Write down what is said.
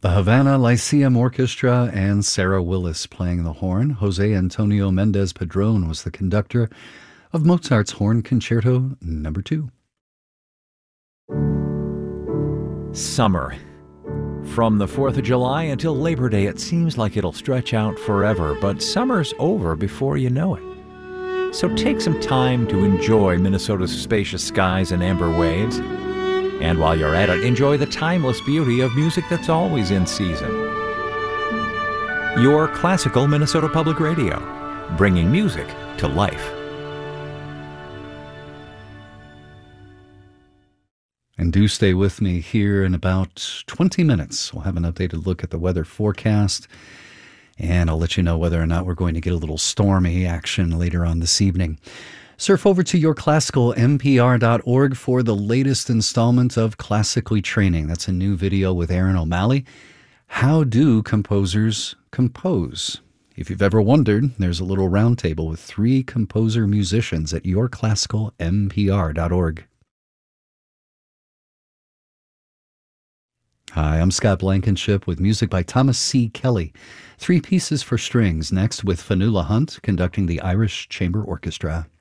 The Havana Lyceum Orchestra and Sarah Willis playing the horn. Jose Antonio Mendez Padron was the conductor of Mozart's Horn Concerto No. 2. Summer. From the 4th of July until Labor Day, it seems like it'll stretch out forever, but summer's over before you know it. So take some time to enjoy Minnesota's spacious skies and amber waves. And while you're at it, enjoy the timeless beauty of music that's always in season. Your classical Minnesota Public Radio, bringing music to life. And do stay with me here in about 20 minutes. We'll have an updated look at the weather forecast, and I'll let you know whether or not we're going to get a little stormy action later on this evening. Surf over to yourclassicalmpr.org for the latest installment of Classically Training. That's a new video with Aaron O'Malley. How do composers compose? If you've ever wondered, there's a little roundtable with 3 composer musicians at yourclassicalmpr.org. Hi, I'm Scott Blankenship with music by Thomas C. Kelly. 3 pieces for strings, next with Fanula Hunt conducting the Irish Chamber Orchestra.